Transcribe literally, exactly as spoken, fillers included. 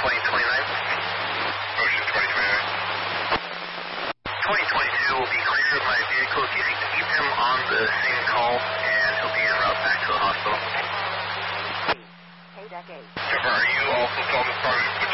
twenty twenty-nine. Ocean twenty twenty-nine. twenty twenty-two will be clear of my vehicle. If you can keep him on the same call, and he'll be en route back to the hospital. Trevor, are you also told this part of